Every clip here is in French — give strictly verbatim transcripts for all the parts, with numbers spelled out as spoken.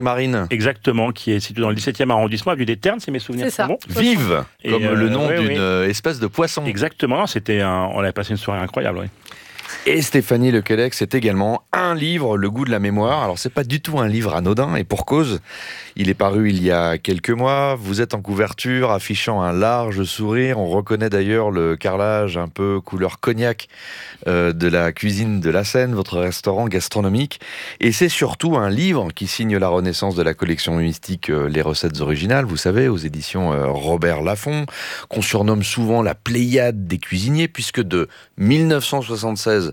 Marine. Exactement, qui est situé dans le dix-septième arrondissement, avenue des Ternes, si mes souvenirs C'est ça. sont bons. Vive, Et comme euh, le nom oui, d'une oui. euh, espèce de poisson. Exactement, c'était un... on avait passé une soirée incroyable. Oui. Et Stéphanie Lequelec, c'est également un livre, Le goût de la mémoire. Alors, c'est pas du tout un livre anodin, et pour cause. Il est paru il y a quelques mois. Vous êtes en couverture, affichant un large sourire. On reconnaît d'ailleurs le carrelage un peu couleur cognac euh, de la cuisine de la Seine, votre restaurant gastronomique. Et c'est surtout un livre qui signe la renaissance de la collection mystique euh, Les recettes originales, vous savez, aux éditions euh, Robert Laffont, qu'on surnomme souvent la Pléiade des cuisiniers, puisque de mille neuf cent soixante-seize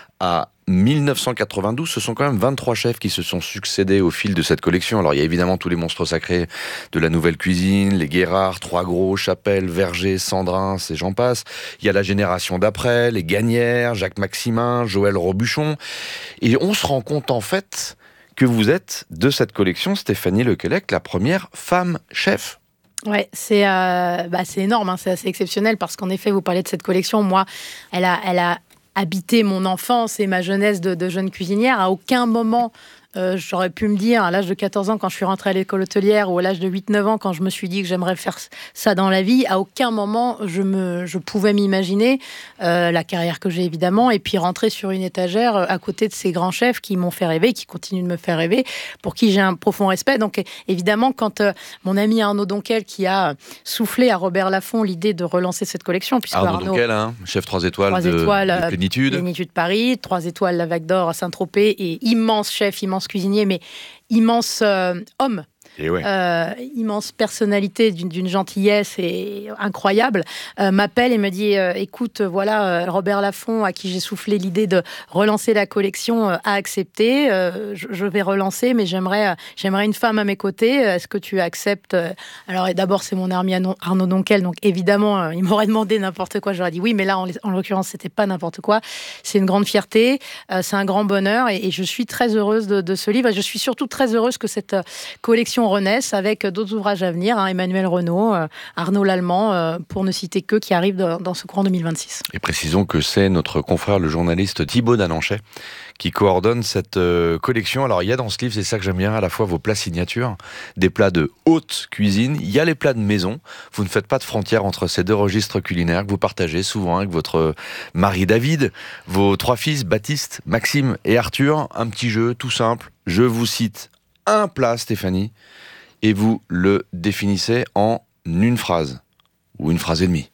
à mille neuf cent quatre-vingt-douze, ce sont quand même vingt-trois chefs qui se sont succédés au fil de cette collection. Alors il y a évidemment tous les monstres sacrés de la nouvelle cuisine, les Guérard, Trois Gros, Chapelle, Verger, Sandrin, et j'en passe. Il y a la génération d'après, les Gagnères, Jacques Maximin, Joël Robuchon. Et on se rend compte en fait que vous êtes, de cette collection, Stéphanie Lequelec, la première femme chef. Ouais, c'est euh, bah, c'est énorme, hein, c'est assez exceptionnel parce qu'en effet, vous parlez de cette collection. Moi, elle a, elle a habité mon enfance et ma jeunesse de, de jeune cuisinière. À aucun moment, euh, j'aurais pu me dire, à l'âge de quatorze ans, quand je suis rentrée à l'école hôtelière, ou à l'âge de huit neuf ans, quand je me suis dit que j'aimerais faire ça dans la vie, à aucun moment, je, me, je pouvais m'imaginer euh, la carrière que j'ai, évidemment, et puis rentrer sur une étagère à côté de ces grands chefs qui m'ont fait rêver, qui continuent de me faire rêver, pour qui j'ai un profond respect. Donc, évidemment, quand euh, mon ami Arnaud Donquel, qui a soufflé à Robert Laffont l'idée de relancer cette collection, puisque Arnaud, Arnaud Donquel, hein, chef trois étoiles, trois de, étoiles de Plénitude. Plénitude Paris, trois étoiles la Vague d'Or à Saint-Tropez, et immense chef, immense cuisinier, mais immense euh, homme. Et ouais. Euh, immense personnalité d'une, d'une gentillesse et incroyable, euh, m'appelle et me dit euh, écoute, voilà, euh, Robert Laffont, à qui j'ai soufflé l'idée de relancer la collection, euh, a accepté. Euh, je, je vais relancer, mais j'aimerais, euh, j'aimerais une femme à mes côtés. Est-ce que tu acceptes? Alors, et d'abord, c'est mon ami Arnaud Donquel, donc évidemment, euh, il m'aurait demandé n'importe quoi. J'aurais dit oui, mais là, en, en l'occurrence, c'était pas n'importe quoi. C'est une grande fierté, euh, c'est un grand bonheur, et, et je suis très heureuse de, de ce livre. Et je suis surtout très heureuse que cette euh, collection renaisse avec d'autres ouvrages à venir, hein, Emmanuel Renaud, euh, Arnaud Lallemand, euh, pour ne citer que, qui arrivent dans, dans ce courant deux mille vingt-six. Et précisons que c'est notre confrère, le journaliste Thibaut Dananchet, qui coordonne cette euh, collection. Alors il y a dans ce livre, c'est ça que j'aime bien, à la fois vos plats signatures, des plats de haute cuisine, il y a les plats de maison. Vous ne faites pas de frontière entre ces deux registres culinaires que vous partagez souvent avec votre mari David, vos trois fils Baptiste, Maxime et Arthur. Un petit jeu tout simple, je vous cite un plat, Stéphanie, et vous le définissez en une phrase, ou une phrase et demie.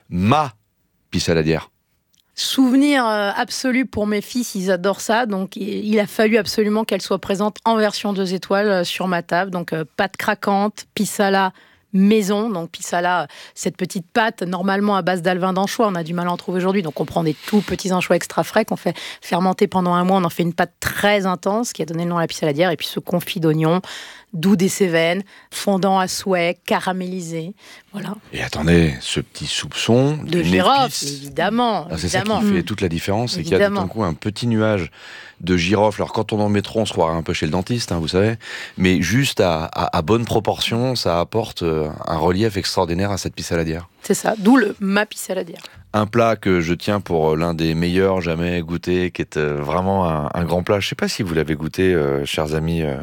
Ma pissaladière. Souvenir euh, absolu pour mes fils, ils adorent ça, donc il a fallu absolument qu'elle soit présente en version deux étoiles euh, sur ma table. Donc euh, pâte craquante, pissala maison, donc pissala, cette petite pâte normalement à base d'alevin d'anchois, on a du mal à en trouver aujourd'hui, donc on prend des tout petits anchois extra frais qu'on fait fermenter pendant un mois, on en fait une pâte très intense qui a donné le nom à la pissaladière, et puis ce confit d'oignon, doux des Cévennes, fondant à souhait, caramélisé, voilà. Et attendez, ce petit soupçon de girofle, évidemment, ah, c'est évidemment. ça qui fait toute la différence, c'est qu'il y a tout d'un coup un petit nuage de girofle. Alors quand on en met trop, on se croirait un peu chez le dentiste, hein, vous savez, mais juste à, à, à bonne proportion, ça apporte un relief extraordinaire à cette pissaladière. C'est ça, d'où le ma pissaladière. Un plat que je tiens pour l'un des meilleurs jamais goûtés, qui est vraiment un, un grand plat. Je ne sais pas si vous l'avez goûté, euh, chers amis euh,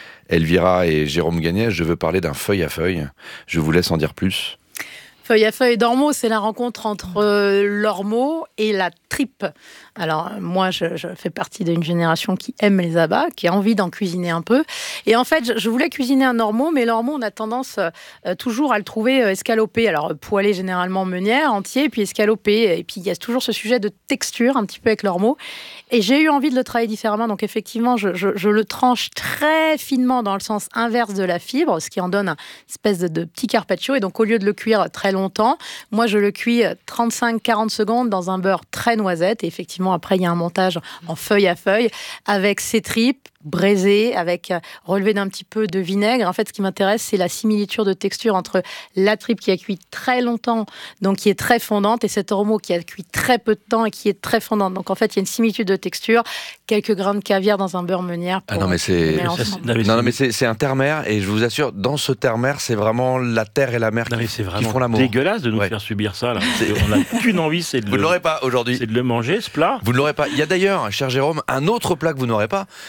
Elvira et Jérôme Gagnet. Je veux parler d'un feuille à feuille. Je vous laisse en dire plus. Feuille à feuille d'ormeau, c'est la rencontre entre euh, l'ormeau et la tripe. Alors, moi, je, je fais partie d'une génération qui aime les abats, qui a envie d'en cuisiner un peu. Et en fait, je, je voulais cuisiner un ormeau, mais l'ormeau, on a tendance euh, toujours à le trouver euh, escalopé. Alors, poêlé généralement meunière, entier, puis escalopé. Et puis, il y a toujours ce sujet de texture, un petit peu avec l'ormeau. Et j'ai eu envie de le travailler différemment. Donc, effectivement, je, je, je le tranche très finement dans le sens inverse de la fibre, ce qui en donne une espèce de, de petit carpaccio. Et donc, au lieu de le cuire très longtemps, moi, je le cuis trente-cinq à quarante secondes dans un beurre très noisette. Et effectivement, après, il y a un montage en feuille à feuille avec ces tripes braisées, avec relevé d'un petit peu de vinaigre. En fait, ce qui m'intéresse, c'est la similitude de texture entre la tripe qui a cuit très longtemps, donc qui est très fondante, et cet ormeau qui a cuit très peu de temps et qui est très fondante. Donc, en fait, il y a une similitude de texture, quelques grains de caviar dans un beurre meunière. Ah non, mais c'est, non, non, mais c'est, c'est un terre-mer, et je vous assure, dans ce terre-mer, c'est vraiment la terre et la mer non, qui, c'est qui font l'amour. Dégueulasse de nous ouais. faire subir ça. Là. On n'a qu'une envie, c'est de vous le... l'aurez pas aujourd'hui. C'est de le manger, ce plat. Vous ne l'aurez pas. Il y a d'ailleurs, cher Jérôme, un autre plat que vous n'aurez pas, mais vous l'avez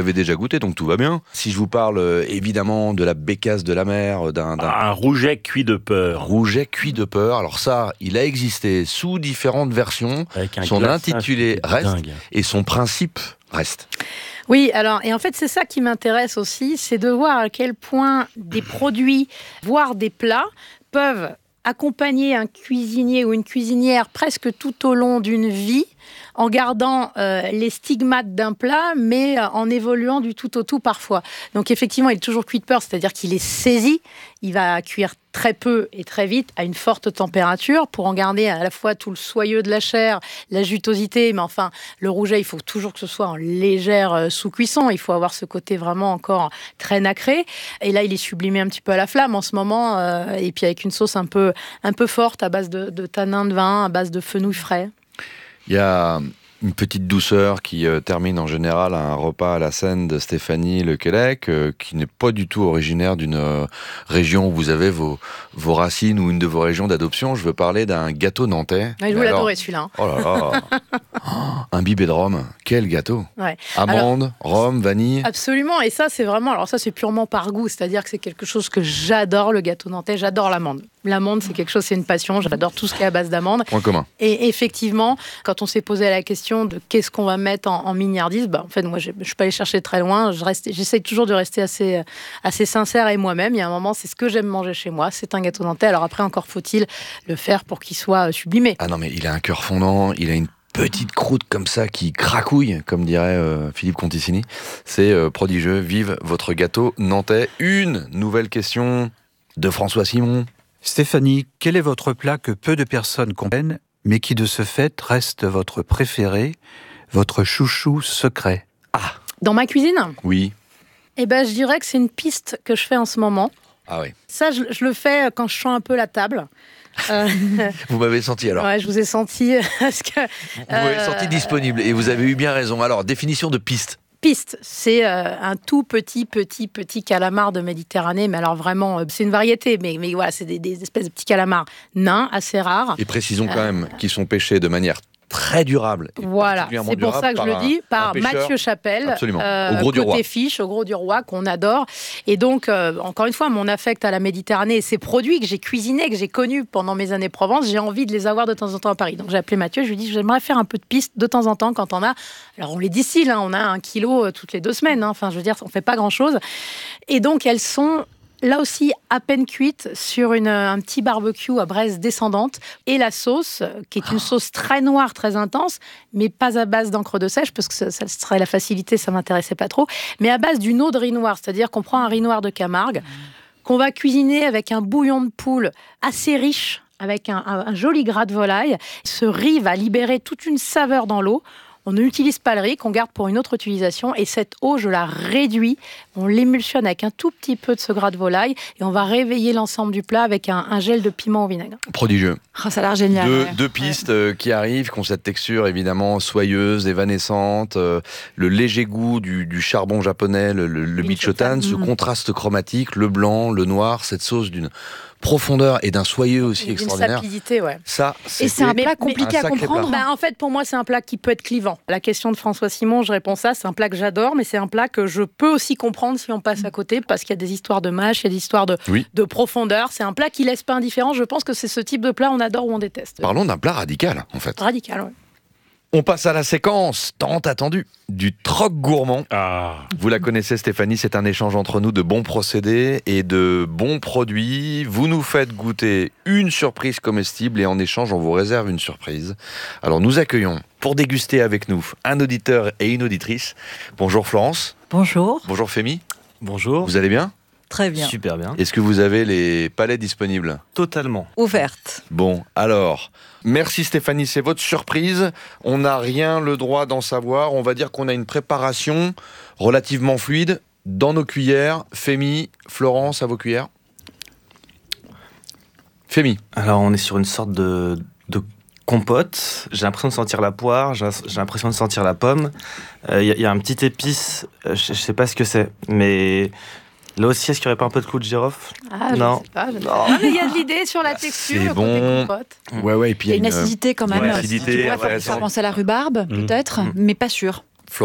l'avez déjà goûté, donc tout va bien. Si je vous parle euh, évidemment de la bécasse de la mer, d'un, d'un... Un rouget cuit de peur. rouget cuit de peur, alors ça, il a existé sous différentes versions. Avec un Son glaçage intitulé qui est reste dingue. et son principe reste. Oui, alors, et en fait, c'est ça qui m'intéresse aussi, c'est de voir à quel point des produits, voire des plats, peuvent accompagner un cuisinier ou une cuisinière presque tout au long d'une vie, en gardant euh, les stigmates d'un plat, mais euh, en évoluant du tout au tout parfois. Donc effectivement, il est toujours cuit de peur, c'est-à-dire qu'il est saisi, il va cuire très peu et très vite à une forte température pour en garder à la fois tout le soyeux de la chair, la jutosité, mais enfin, le rouget, il faut toujours que ce soit en légère euh, sous-cuisson, il faut avoir ce côté vraiment encore très nacré. Et là, il est sublimé un petit peu à la flamme en ce moment, euh, et puis avec une sauce un peu, un peu forte à base de, de tanin de vin, à base de fenouil frais. Il y a une petite douceur qui euh, termine en général un repas à la scène de Stéphanie Lequelec, euh, qui n'est pas du tout originaire d'une euh, région où vous avez vos, vos racines ou une de vos régions d'adoption. Je veux parler d'un gâteau nantais. Ouais, je vous l'adorais celui-là. Hein. Oh là là oh, un bibé de rhum, quel gâteau. Ouais. Amande, alors, rhum, vanille. Absolument, et ça c'est vraiment, alors ça c'est purement par goût, c'est-à-dire que c'est quelque chose que j'adore, le gâteau nantais, j'adore l'amande. L'amande, c'est quelque chose, c'est une passion. J'adore tout ce qui est à base d'amande. Point commun. Et effectivement, quand on s'est posé la question de qu'est-ce qu'on va mettre en, en mignardise, bah, en fait, moi, je ne suis pas allée chercher très loin. Je reste, j'essaye toujours de rester assez, assez sincère et moi-même. Il y a un moment, c'est ce que j'aime manger chez moi. C'est un gâteau nantais. Alors après, encore faut-il le faire pour qu'il soit sublimé. Ah non, mais il a un cœur fondant. Il a une petite croûte comme ça qui cracouille, comme dirait euh, Philippe Conticini. C'est euh, prodigieux. Vive votre gâteau nantais. Une nouvelle question de François Simon. Stéphanie, quel est votre plat que peu de personnes comprennent, mais qui de ce fait reste votre préféré, votre chouchou secret? Ah. Dans ma cuisine? Oui. Eh ben, je dirais que c'est une piste que je fais en ce moment. Ah oui. Ça, je, je le fais quand je sens un peu la table. Euh, vous m'avez senti alors. Ouais, je vous ai senti parce que. Vous m'avez euh, senti disponible et vous avez eu bien raison. Alors, définition de piste. Piste, c'est euh, un tout petit, petit, petit calamar de Méditerranée, mais alors vraiment, euh, c'est une variété, mais, mais voilà, c'est des, des espèces de petits calamars nains, assez rares. Et précisons quand même euh, qu'ils sont pêchés de manière très durable. Voilà, c'est pour ça que je le dis, par Mathieu Chapelle, euh, au gros du roi. Côté Fiche, au gros du roi, qu'on adore. Et donc, euh, encore une fois, mon affect à la Méditerranée et ces produits que j'ai cuisinés, que j'ai connus pendant mes années Provence, j'ai envie de les avoir de temps en temps à Paris. Donc j'ai appelé Mathieu, je lui ai dit, j'aimerais faire un peu de piste de temps en temps quand on a... Alors on les distille, hein, on a un kilo euh, toutes les deux semaines, hein, enfin je veux dire, on ne fait pas grand-chose. Et donc elles sont... là aussi, à peine cuite sur une, un petit barbecue à braise descendante. Et la sauce, qui est une sauce très noire, très intense, mais pas à base d'encre de sèche, parce que ça, ça serait la facilité, ça ne m'intéressait pas trop, mais à base d'une eau de riz noir. C'est-à-dire qu'on prend un riz noir de Camargue, qu'on va cuisiner avec un bouillon de poule assez riche, avec un, un, un joli gras de volaille. Ce riz va libérer toute une saveur dans l'eau. On n'utilise pas le riz, qu'on garde pour une autre utilisation. Et cette eau, je la réduis. On l'émulsionne avec un tout petit peu de ce gras de volaille. Et on va réveiller l'ensemble du plat avec un, un gel de piment au vinaigre. Prodigieux. Oh, ça a l'air génial. Deux, ouais. deux pistes ouais. qui arrivent, qui ont cette texture évidemment soyeuse, évanescente. Euh, le léger goût du, du charbon japonais, le, le, le michotan, mmh. ce contraste chromatique, le blanc, le noir, cette sauce d'une profondeur et d'un soyeux aussi d'une extraordinaire. Sapidité, ouais. Ça, et c'est un plat compliqué à comprendre. Bah, en fait, pour moi, c'est un plat qui peut être clivant. La question de François Simon, je réponds ça. C'est un plat que j'adore, mais c'est un plat que je peux aussi comprendre si on passe à côté, parce qu'il y a des histoires de mâche, il y a des histoires de, oui. de profondeur. C'est un plat qui laisse pas indifférent. Je pense que c'est ce type de plat on adore ou on déteste. Parlons d'un plat radical, en fait. Radical, oui. On passe à la séquence tant attendue du troc gourmand. Ah. Vous la connaissez, Stéphanie, c'est un échange entre nous de bons procédés et de bons produits. Vous nous faites goûter une surprise comestible et en échange, on vous réserve une surprise. Alors nous accueillons pour déguster avec nous un auditeur et une auditrice. Bonjour Florence. Bonjour. Bonjour Fémi. Bonjour. Vous allez bien ? Très bien. Super bien. Est-ce que vous avez les palettes disponibles ? Totalement. Ouverte. Bon, alors, merci Stéphanie, c'est votre surprise. On n'a rien le droit d'en savoir. On va dire qu'on a une préparation relativement fluide dans nos cuillères. Fémi, Florence, à vos cuillères. Fémi. Alors, on est sur une sorte de, de compote. J'ai l'impression de sentir la poire, j'ai, j'ai l'impression de sentir la pomme. Il euh, y, y a un petit épice, euh, je ne sais pas ce que c'est, mais... Là aussi, est-ce qu'il n'y aurait pas un peu de clou de girofle ? Ah, non. Je sais pas. Je sais pas. Mais il y a de l'idée sur la texture. C'est le bon. Ouais, ouais, et puis il y a une, une acidité quand même. Ouais, acidité, tu pourrais faire penser à la rhubarbe, mmh. peut-être, mmh. mais pas sûr. Florence ?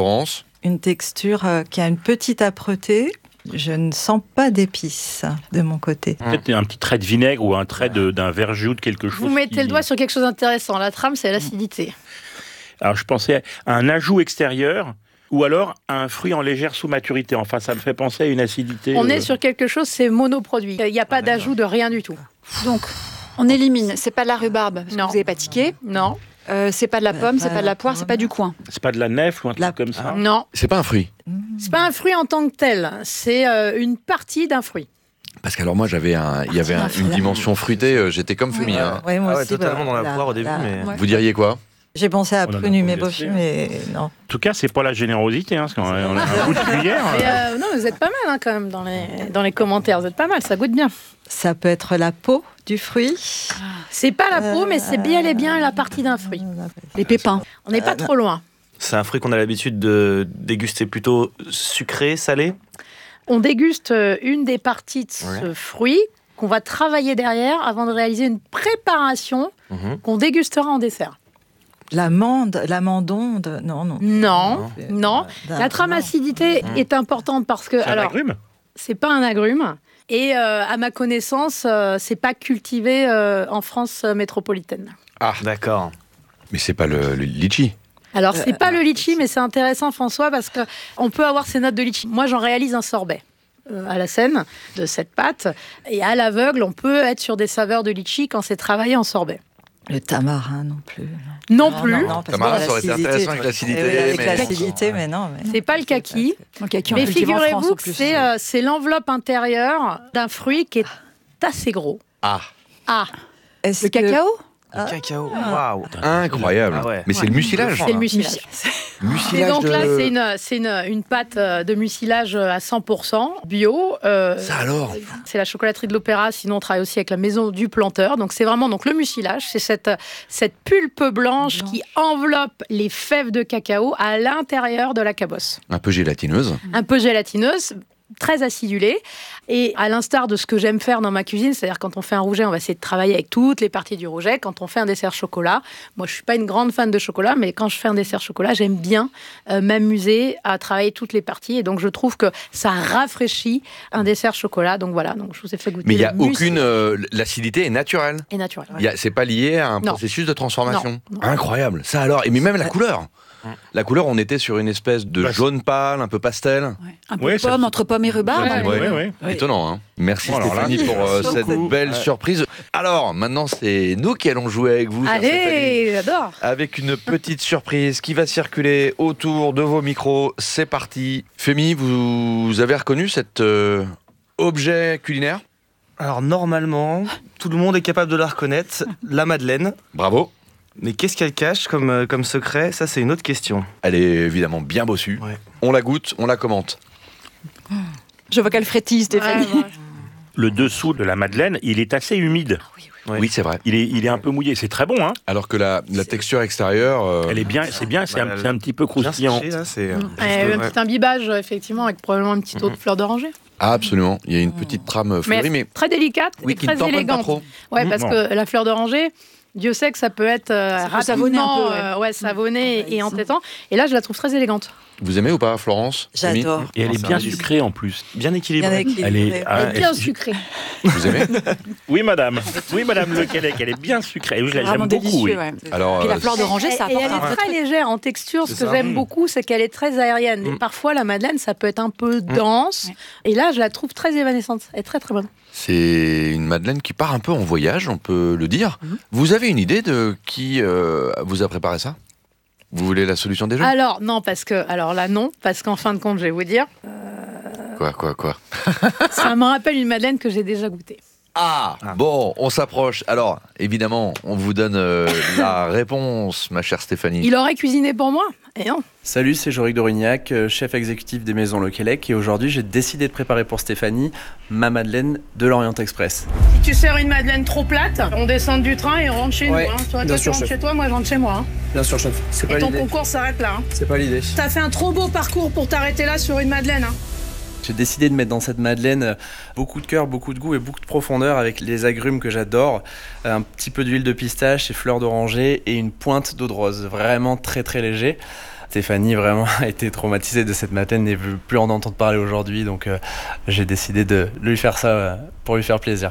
une texture euh, qui a une petite âpreté. Je ne sens pas d'épices de mon côté. Peut-être un petit trait de vinaigre ou un trait de, d'un verjus ou de quelque chose. Vous mettez qui... le doigt sur quelque chose d'intéressant. La trame, c'est l'acidité. Alors, je pensais à un ajout extérieur ou alors à un fruit en légère sous-maturité. Enfin, ça me fait penser à une acidité. On euh... est sur quelque chose, c'est monoproduit. Il n'y a pas ah, d'ajout de rien du tout. Donc, on élimine. C'est pas de la rhubarbe, parce non. que vous n'avez pas tiqué. Non. Euh, c'est pas de la pomme, c'est pas de la poire, c'est pas du coin. C'est pas de la nef ou un truc la... comme ça. Non. C'est pas un fruit. C'est pas un fruit en tant que tel. C'est euh, une partie d'un fruit. Parce qu'alors moi j'avais un, il y avait un, une dimension fruitée. J'étais comme Femi. Oui, hein. ouais, moi ah ouais, aussi, totalement bah, dans la, la poire au début. La... Mais... Ouais. Vous diriez quoi? J'ai pensé à prune mais bof, mais non. En tout cas, c'est pas la générosité, hein, parce qu'on a, on a un goût de cuillère. Euh, non, vous êtes pas mal hein, quand même dans les, dans les commentaires. Vous êtes pas mal, ça goûte bien. Ça peut être la peau du fruit. C'est pas la peau, euh, mais c'est bien et bien la partie d'un fruit. Les pépins. On n'est pas euh, trop loin. C'est un fruit qu'on a l'habitude de déguster plutôt sucré, salé. On déguste une des parties de ce ouais. fruit qu'on va travailler derrière avant de réaliser une préparation mmh. qu'on dégustera en dessert. L'amande, l'amandonde, non, non. Non, non. non. La trame acidité mmh. est importante parce que... C'est alors, un agrume ? C'est pas un agrume. Et euh, à ma connaissance, euh, c'est pas cultivé euh, en France euh, métropolitaine. Ah, d'accord. Mais c'est pas le, le litchi. Alors, c'est euh, pas le litchi, mais c'est intéressant, François, parce qu'on peut avoir ces notes de litchi. Moi, j'en réalise un sorbet euh, à la Seine de cette pâte. Et à l'aveugle, on peut être sur des saveurs de litchi quand c'est travaillé en sorbet. Le tamarin non plus. Non, non plus. Non, non, tamarin, ça aurait été intéressant avec l'acidité. Oui, avec mais... l'acidité, mais non. Mais... C'est pas le kaki. Le kaki mais figurez-vous que c'est, euh, c'est l'enveloppe intérieure d'un fruit qui est assez gros. Ah. Ah. Est-ce le que... cacao Le ah. cacao, waouh, incroyable. Ah ouais. Mais ouais. c'est le mucilage. C'est le mucilage. mucilage et donc de... là, c'est une, c'est une, une pâte de mucilage à cent pour cent bio. Euh, Ça alors. C'est la chocolaterie de l'Opéra. Sinon, on travaille aussi avec la maison du planteur. Donc c'est vraiment donc le mucilage, c'est cette cette pulpe blanche, blanche qui enveloppe les fèves de cacao à l'intérieur de la cabosse. Un peu gélatineuse. Un peu gélatineuse. Très acidulé, et à l'instar de ce que j'aime faire dans ma cuisine, c'est-à-dire quand on fait un rouget, on va essayer de travailler avec toutes les parties du rouget. Quand on fait un dessert chocolat, moi je suis pas une grande fan de chocolat, mais quand je fais un dessert chocolat, j'aime bien euh, m'amuser à travailler toutes les parties, et donc je trouve que ça rafraîchit un dessert chocolat. Donc voilà, donc je vous ai fait goûter. Mais il y a aucune, euh, l'acidité est naturelle. Est naturelle. Ouais. C'est pas lié à un non. processus de transformation. Non, non. Incroyable. Ça alors, et mais même la couleur. La couleur, on était sur une espèce de bah, jaune pâle, un peu pastel. Ouais. Un peu ouais, pomme, ça... entre pomme et rhubarbe. Ouais, ouais, ouais, ouais. Étonnant, hein. Merci bon, Stéphanie là, pour euh, cette cool. belle ouais. surprise. Alors, maintenant, c'est nous qui allons jouer avec vous. Allez, j'adore. Avec une petite surprise qui va circuler autour de vos micros. C'est parti. Femi, vous avez reconnu cet euh, objet culinaire ? Alors, normalement, tout le monde est capable de la reconnaître. La madeleine. Bravo. Mais qu'est-ce qu'elle cache comme, euh, comme secret ? Ça, c'est une autre question. Elle est évidemment bien bossue. Ouais. On la goûte, on la commente. Je vois qu'elle frétille, Stéphanie. Ouais, ouais. Le dessous de la madeleine, il est assez humide. Ah, oui, oui. Ouais. Oui, c'est vrai. Il est, il est un peu mouillé. C'est très bon, hein. Alors que la, la texture extérieure... Euh... Elle est bien, c'est bien, c'est, bah, un, c'est un petit peu croustillant. Séché, là, c'est, mmh. euh, un petit imbibage, effectivement, avec probablement un petit taux mmh. de fleur d'oranger. Ah, absolument. Il y a une petite trame fleurie, mais... mais... très délicate oui, et très élégante. Pas trop. Ouais, parce mmh. que la fleur d'oranger... Dieu sait que ça peut être euh, rapidement savonné, un peu, ouais. Euh, ouais, savonné mmh. et entêtant. Et là, je la trouve très élégante. Vous aimez ou pas, Florence ? J'adore. Et elle est bien sucrée en plus. Bien équilibrée. Bien équilibrée. Elle est, ah, elle est bien sucrée. Vous aimez ? Oui, madame. Oui, madame Le Quellec, elle est bien sucrée. Oui, j'aime beaucoup. Oui. Ouais. Alors, puis la fleur d'oranger, ça apporte. Et elle est très légère en texture. Ce que ça. j'aime beaucoup, c'est qu'elle est très aérienne. Mm. Et parfois, la madeleine, ça peut être un peu dense. Mm. Et là, je la trouve très évanescente. Elle est très, très bonne. C'est une madeleine qui part un peu en voyage, on peut le dire. Mm. Vous avez une idée de qui euh, vous a préparé ça ? Vous voulez la solution déjà ? Alors, non, parce que... Alors là, non, parce qu'en fin de compte, je vais vous dire... Euh... Quoi, quoi, quoi ? Ça me rappelle une madeleine que j'ai déjà goûtée. Ah, ah, bon, on s'approche. Alors, évidemment, on vous donne euh, la réponse, ma chère Stéphanie. Il aurait cuisiné pour moi ? Et non. Salut, c'est Jorik Dorignac, chef exécutif des Maisons Le Quellec, et aujourd'hui, j'ai décidé de préparer pour Stéphanie ma madeleine de l'Orient Express. Si tu sers une madeleine trop plate, on descend du train et on rentre chez ouais, nous. Hein. Toi, toi tu rentres chez toi, moi je rentre chez moi. Hein. Bien sûr, chef. C'est et pas ton l'idée. concours s'arrête là. Hein. C'est pas l'idée. T'as fait un trop beau parcours pour t'arrêter là sur une madeleine. Hein. J'ai décidé de mettre dans cette madeleine beaucoup de cœur, beaucoup de goût et beaucoup de profondeur avec les agrumes que j'adore, un petit peu d'huile de pistache et fleurs d'oranger et une pointe d'eau de rose, vraiment très très léger. Stéphanie vraiment a été traumatisée de cette madeleine et ne veut plus en entendre parler aujourd'hui, donc euh, j'ai décidé de lui faire ça euh, pour lui faire plaisir.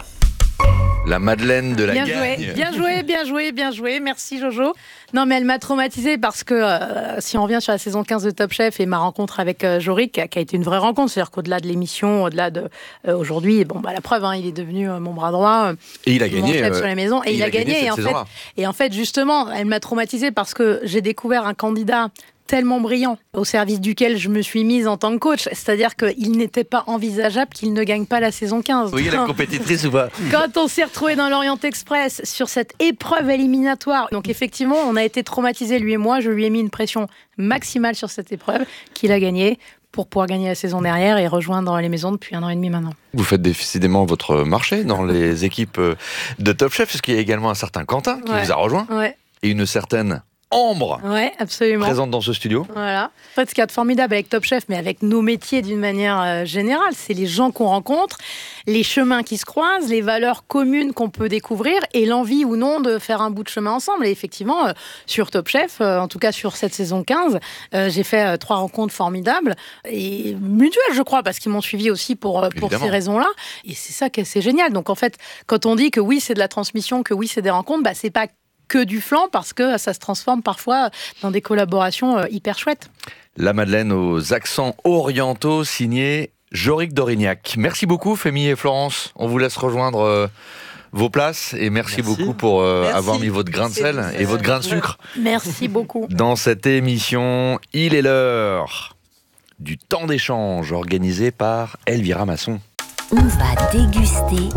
La madeleine de la bien gagne. Joué, bien joué, bien joué, bien joué. Merci Jojo. Non, mais elle m'a traumatisée parce que euh, si on revient sur la saison quinze de Top Chef et ma rencontre avec euh, Jorik, qui a, qui a été une vraie rencontre, c'est-à-dire qu'au-delà de l'émission, au-delà de euh, aujourd'hui, bon bah la preuve, hein, il est devenu euh, mon bras droit. Euh, et il a gagné euh, sur la maison et, et il, il a, a gagné. gagné et, en fait, et en fait, justement, elle m'a traumatisée parce que j'ai découvert un candidat tellement brillant, au service duquel je me suis mise en tant que coach. C'est-à-dire qu'il n'était pas envisageable qu'il ne gagne pas la saison quinze. Oui, la compétitrice ou pas? Quand on s'est retrouvé dans l'Orient Express sur cette épreuve éliminatoire, donc effectivement, on a été traumatisés, lui et moi. Je lui ai mis une pression maximale sur cette épreuve qu'il a gagnée pour pouvoir gagner la saison derrière et rejoindre les maisons depuis un an et demi maintenant. Vous faites décidément votre marché dans les équipes de Top Chef, parce qu'il y a également un certain Quentin qui ouais. vous a rejoint, ouais. et une certaine Ambre, ouais, absolument. présente dans ce studio. Voilà. En fait, ce qu'il y a de formidable avec Top Chef, mais avec nos métiers d'une manière euh, générale, c'est les gens qu'on rencontre, les chemins qui se croisent, les valeurs communes qu'on peut découvrir et l'envie ou non de faire un bout de chemin ensemble. Et effectivement, euh, sur Top Chef, euh, en tout cas sur cette saison quinze, euh, j'ai fait euh, trois rencontres formidables et mutuelles, je crois, parce qu'ils m'ont suivi aussi pour, euh, pour ces raisons-là. Et c'est ça qui est c'est génial. Donc en fait, quand on dit que oui, c'est de la transmission, que oui, c'est des rencontres, bah, c'est pas que du flan, parce que ça se transforme parfois dans des collaborations hyper chouettes. La madeleine aux accents orientaux, signée Jorik d'Orignac. Merci beaucoup, Fémi et Florence. On vous laisse rejoindre euh, vos places et merci, merci. beaucoup pour euh, merci. avoir mis votre grain de sel et votre grain de sucre. Merci beaucoup. Dans cette émission, il est l'heure du temps d'échange organisé par Elvira Masson. On va déguster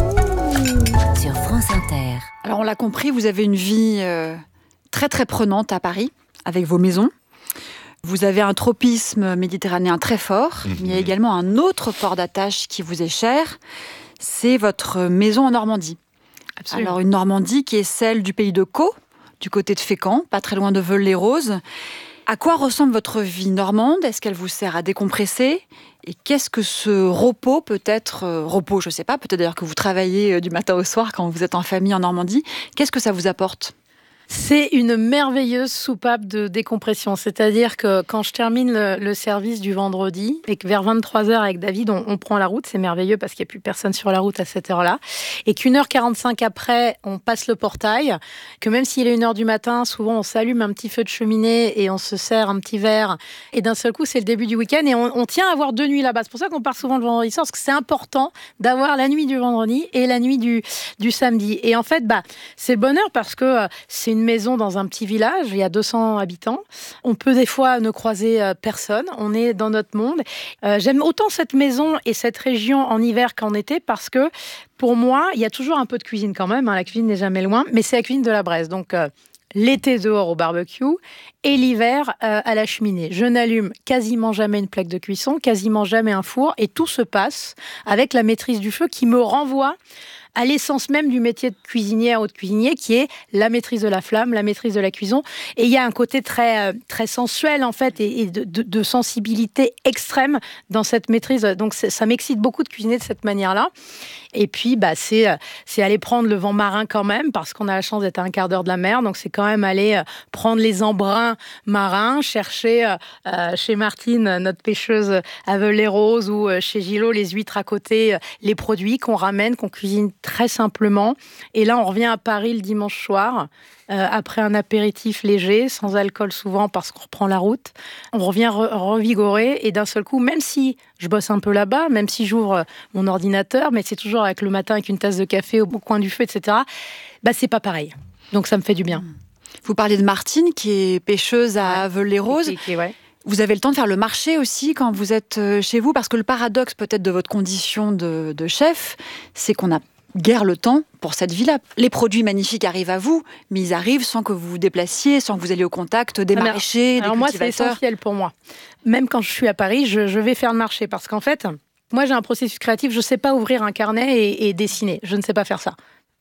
sur France Inter. Alors on l'a compris, vous avez une vie euh, très très prenante à Paris, avec vos maisons. Vous avez un tropisme méditerranéen très fort, mmh. mais il y a également un autre port d'attache qui vous est cher, c'est votre maison en Normandie. Absolument. Alors une Normandie qui est celle du pays de Caux, du côté de Fécamp, pas très loin de Veules-les-Roses. À quoi ressemble votre vie normande? Est-ce qu'elle vous sert à décompresser? Et qu'est-ce que ce repos, peut-être, euh, repos, je ne sais pas, peut-être d'ailleurs que vous travaillez euh, du matin au soir quand vous êtes en famille en Normandie, qu'est-ce que ça vous apporte? C'est une merveilleuse soupape de décompression. C'est-à-dire que quand je termine le, le service du vendredi et que vers vingt-trois heures avec David, on, on prend la route, c'est merveilleux parce qu'il n'y a plus personne sur la route à cette heure-là. Et qu'une heure quarante-cinq après, on passe le portail, que même s'il est une heure du matin, souvent on s'allume un petit feu de cheminée et on se sert un petit verre. Et d'un seul coup, c'est le début du week-end et on, on tient à avoir deux nuits là-bas. C'est pour ça qu'on part souvent le vendredi soir, parce que c'est important d'avoir la nuit du vendredi et la nuit du, du samedi. Et en fait, bah, c'est le bonheur parce que euh, c'est une Une maison dans un petit village, il y a deux cents habitants. On peut des fois ne croiser euh, personne, on est dans notre monde. Euh, j'aime autant cette maison et cette région en hiver qu'en été parce que pour moi, il y a toujours un peu de cuisine quand même, hein, la cuisine n'est jamais loin, mais c'est la cuisine de la Bresse. Donc euh, l'été dehors au barbecue et l'hiver euh, à la cheminée. Je n'allume quasiment jamais une plaque de cuisson, quasiment jamais un four et tout se passe avec la maîtrise du feu qui me renvoie à l'essence même du métier de cuisinière ou de cuisinier, qui est la maîtrise de la flamme, la maîtrise de la cuisson. Et il y a un côté très, très sensuel, en fait, et, et de, de, de sensibilité extrême dans cette maîtrise. Donc, ça m'excite beaucoup de cuisiner de cette manière-là. Et puis, bah, c'est, c'est aller prendre le vent marin quand même, parce qu'on a la chance d'être à un quart d'heure de la mer. Donc, c'est quand même aller prendre les embruns marins, chercher euh, chez Martine, notre pêcheuse à Veules-les-Roses, ou euh, chez Gillot, les huîtres à côté, euh, les produits qu'on ramène, qu'on cuisine très simplement. Et là, on revient à Paris le dimanche soir, euh, après un apéritif léger, sans alcool souvent, parce qu'on reprend la route. On revient re- revigoré, et d'un seul coup, même si je bosse un peu là-bas, même si j'ouvre mon ordinateur, mais c'est toujours avec le matin avec une tasse de café au coin du feu, et cetera, bah, c'est pas pareil. Donc ça me fait du bien. Vous parlez de Martine, qui est pêcheuse à ouais. Veules-les-Roses. Okay, okay, ouais. Vous avez le temps de faire le marché aussi quand vous êtes chez vous, parce que le paradoxe peut-être de votre condition de, de chef, c'est qu'on a guère le temps pour cette vie-là. Les produits magnifiques arrivent à vous, mais ils arrivent sans que vous vous déplaciez, sans que vous alliez au contact des maraîchers, des cultivateurs. Alors moi, c'est essentiel pour moi. Même quand je suis à Paris, je, je vais faire le marché, parce qu'en fait, moi j'ai un processus créatif, je ne sais pas ouvrir un carnet et, et dessiner, je ne sais pas faire ça.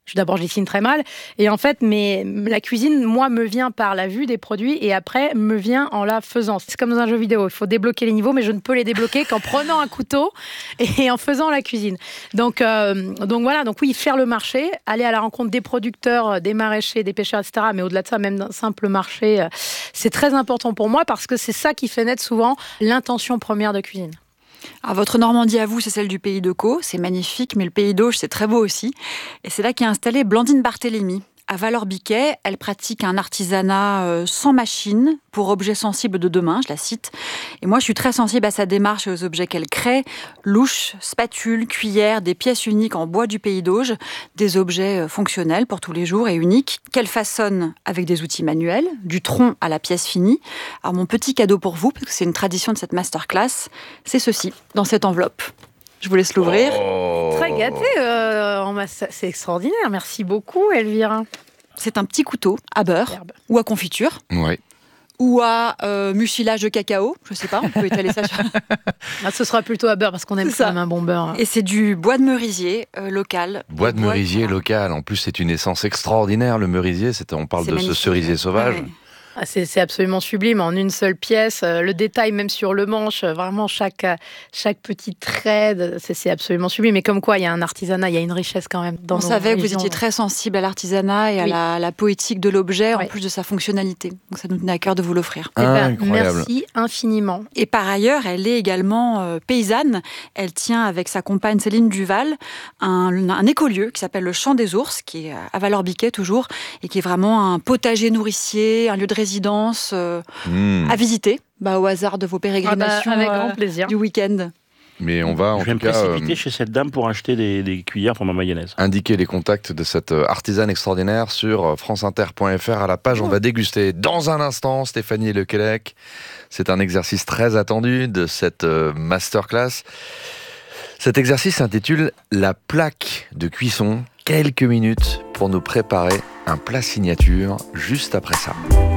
Je, d'abord, je dessine très mal. Et en fait, mais, la cuisine, moi, me vient par la vue des produits et après, me vient en la faisant. C'est comme dans un jeu vidéo. Il faut débloquer les niveaux, mais je ne peux les débloquer qu'en prenant un couteau et en faisant la cuisine. Donc, euh, donc voilà. Donc oui, faire le marché, aller à la rencontre des producteurs, des maraîchers, des pêcheurs, et cetera. Mais au-delà de ça, même d'un simple marché, euh, c'est très important pour moi parce que c'est ça qui fait naître souvent l'intention première de cuisine. Alors, votre Normandie à vous, c'est celle du Pays de Caux, c'est magnifique, mais le Pays d'Auge, c'est très beau aussi. Et c'est là qu'est installée Blandine Barthélémy. À Vallorbiquet, elle pratique un artisanat sans machine pour objets sensibles de demain, je la cite. Et moi, je suis très sensible à sa démarche et aux objets qu'elle crée. Louches, spatules, cuillères, des pièces uniques en bois du Pays d'Auge, des objets fonctionnels pour tous les jours et uniques, qu'elle façonne avec des outils manuels, du tronc à la pièce finie. Alors, mon petit cadeau pour vous, parce que c'est une tradition de cette masterclass, c'est ceci, dans cette enveloppe. Je vous laisse l'ouvrir. Oh. Très gâté, euh, c'est extraordinaire. Merci beaucoup, Elvira. C'est un petit couteau à beurre Herbe. Ou à confiture. Oui. Ou à euh, mucilage de cacao. Je sais pas, on peut étaler ça sur... Ah, ce sera plutôt à beurre parce qu'on aime quand même un bon beurre. Et c'est du bois de merisier euh, local. Bois de merisier bois... local. En plus, c'est une essence extraordinaire, le merisier. C'est, on parle c'est de magnifique. Ce cerisier sauvage. Ouais. Ah, c'est, c'est absolument sublime, en une seule pièce. Le détail, même sur le manche, vraiment chaque, chaque petit trait, c'est, c'est absolument sublime. Mais comme quoi, il y a un artisanat, il y a une richesse quand même. Dans On savait que vous étiez très sensible à l'artisanat et à oui. la, la poétique de l'objet, oui. en plus de sa fonctionnalité. Donc ça nous tenait à cœur de vous l'offrir. Eh ben, merci infiniment. Et par ailleurs, elle est également euh, paysanne. Elle tient avec sa compagne Céline Duval un, un écolieu qui s'appelle le Champ des Ours, qui est à Vallorbiquet toujours, et qui est vraiment un potager nourricier, un lieu de résidence euh, mmh. à visiter, bah, au hasard de vos pérégrinations ah bah, avec grand plaisir. Euh, du week-end. Mais on va en Je vais tout me cas précipiter euh, chez cette dame pour acheter des, des cuillères pour ma mayonnaise. Indiquer les contacts de cette artisane extraordinaire sur franceinter point f r à la page. Oh. On va déguster dans un instant Stéphanie Lequelec. C'est un exercice très attendu de cette euh, masterclass. Cet exercice s'intitule La plaque de cuisson. Quelques minutes pour nous préparer un plat signature juste après ça.